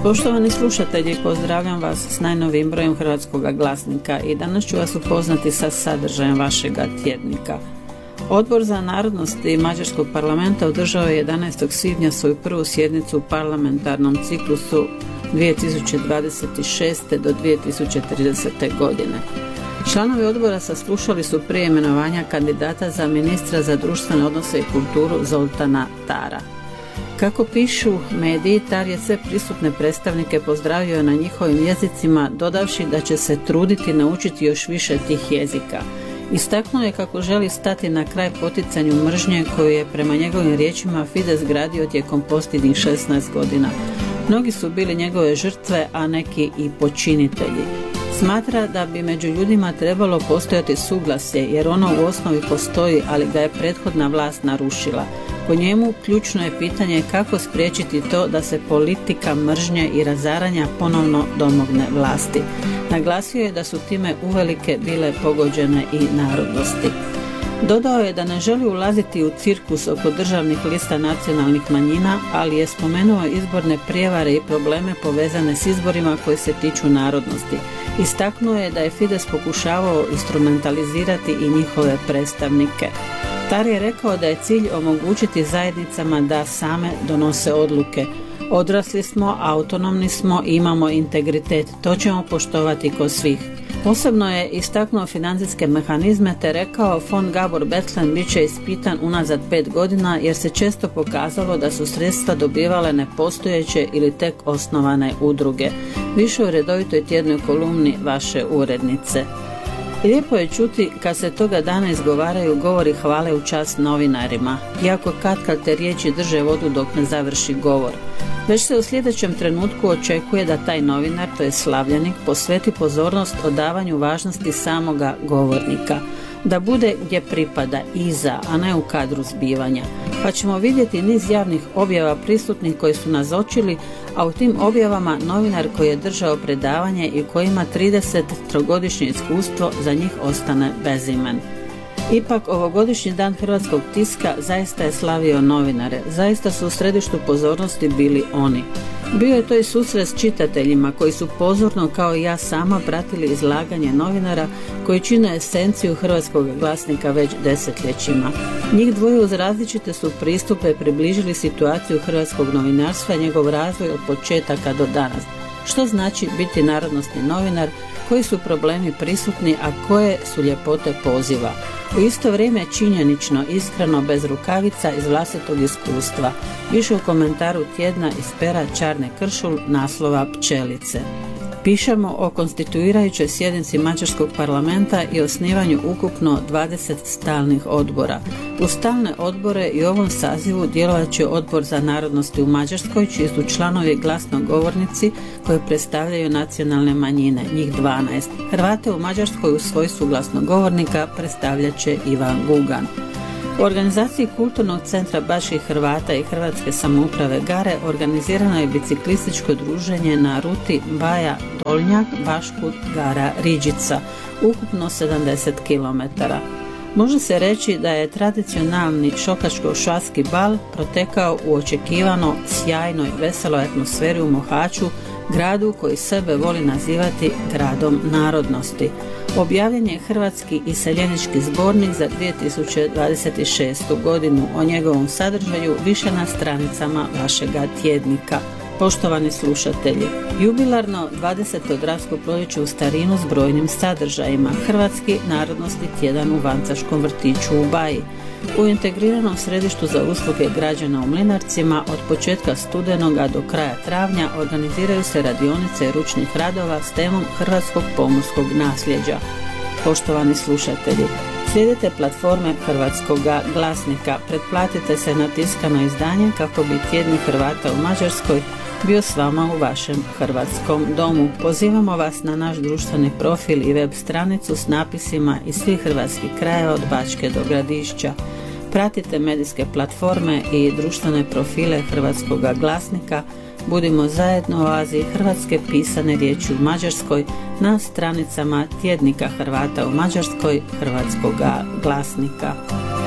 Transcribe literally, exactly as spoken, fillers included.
Poštovani slušatelji, pozdravljam vas s najnovijim brojem Hrvatskog glasnika i danas ću vas upoznati sa sadržajem vašega tjednika. Odbor za narodnosti Mađarskog parlamenta održao je jedanaestog svibnja svoju prvu sjednicu u parlamentarnom ciklusu dvije tisuće dvadeset šeste do dvije tisuće tridesete. godine. Članovi odbora saslušali su prije imenovanja kandidata za ministra za društvene odnose i kulturu Zoltana Tara. Kako pišu mediji, Tar je sve prisutne predstavnike pozdravio na njihovim jezicima, dodavši da će se truditi naučiti još više tih jezika. Istaknuo je kako želi stati na kraj poticanju mržnje koju je prema njegovim riječima Fides gradio tijekom posljednjih šesnaest godina. Mnogi su bili njegove žrtve, a neki i počinitelji. Smatra da bi među ljudima trebalo postojati suglasje, jer ono u osnovi postoji, ali ga je prethodna vlast narušila. Po njemu ključno je pitanje kako spriječiti to da se politika mržnje i razaranja ponovno domogne vlasti. Naglasio je da su time uvelike bile pogođene i narodnosti. Dodao je da ne želi ulaziti u cirkus oko državnih lista nacionalnih manjina, ali je spomenuo izborne prijevare i probleme povezane s izborima koji se tiču narodnosti. Istaknuo je da je Fides pokušavao instrumentalizirati i njihove predstavnike. Tar je rekao da je cilj omogućiti zajednicama da same donose odluke. Odrasli smo, autonomni smo i imamo integritet. To ćemo poštovati kod svih. Posebno je istaknuo financijske mehanizme te rekao Fond Gabor Bethlen bit će ispitan unazad pet godina jer se često pokazalo da su sredstva dobivale nepostojeće ili tek osnovane udruge. Više u redovitoj tjednoj kolumni vaše urednice. Lijepo je čuti kad se toga dana izgovaraju govori hvale u čast novinarima, iako katkad te riječi drže vodu dok ne završi govor. Već se u sljedećem trenutku očekuje da taj novinar, to je slavljenik, posveti pozornost odavanju važnosti samoga govornika, da bude gdje pripada, iza, a ne u kadru zbivanja. Pa ćemo vidjeti niz javnih objava prisutnih koji su nazočili, a u tim objavama novinar koji je držao predavanje i koji ima tridesettrogodišnje iskustvo za njih ostane bezimen. Ipak ovogodišnji dan hrvatskog tiska zaista je slavio novinare, zaista su u središtu pozornosti bili oni. Bio je to i susret s čitateljima koji su pozorno kao i ja sama pratili izlaganje novinara koji čine esenciju hrvatskog glasnika već desetljećima. Njih dvoje uz različite su pristupe približili situaciju hrvatskog novinarstva i njegov razvoj od početaka do danas. Što znači biti narodnosni novinar, koji su problemi prisutni, a koje su ljepote poziva. U isto vrijeme činjenično, iskreno, bez rukavica, iz vlastitog iskustva. Više u komentaru tjedna iz pera Čarne Kršul, naslova Pčelice. Pišemo o konstituirajućoj sjednici Mađarskog parlamenta i osnivanju ukupno dvadeset stalnih odbora. U stalne odbore i u ovom sazivu djelovat će Odbor za narodnosti u Mađarskoj, čiji su članovi glasnogovornici koji predstavljaju nacionalne manjine, njih dvanaest. Hrvate u Mađarskoj u svojstvu glasnogovornika predstavljat će Ivan Gugan. U organizaciji Kulturnog centra Baških Hrvata i Hrvatske samouprave Gare organizirano je biciklističko druženje na ruti Baja Dolnjak, Baškut, Gara, Riđica, ukupno sedamdeset kilometara. Može se reći da je tradicionalni šokačko-švatski bal protekao u očekivano sjajnoj, veseloj atmosferi u Mohaču, gradu koji sebe voli nazivati gradom narodnosti. Objavljen je Hrvatski iseljenički zbornik za dvije tisuće dvadeset šestu. godinu. O njegovom sadržaju više na stranicama vašega tjednika. Poštovani slušatelji, jubilarno dvadeseto dramsko proljeće u starinu s brojnim sadržajima. Hrvatski narodnosni tjedan u Vancaškom vrtiću u Baji. U integriranom središtu za usluge građana u Mlinarcima od početka studenoga do kraja travnja organiziraju se radionice ručnih radova s temom hrvatskog pomorskog nasljeđa. Poštovani slušatelji, slijedite platforme Hrvatskog glasnika, pretplatite se na tiskano izdanje kako bi tjednik Hrvata u Mađarskoj bio s vama u vašem hrvatskom domu. Pozivamo vas na naš društveni profil i web stranicu s napisima iz svih hrvatskih krajeva od Bačke do Gradišća. Pratite medijske platforme i društvene profile Hrvatskog glasnika. Budimo zajedno u Aziji hrvatske pisane riječi u Mađarskoj na stranicama tjednika Hrvata u Mađarskoj Hrvatskog glasnika.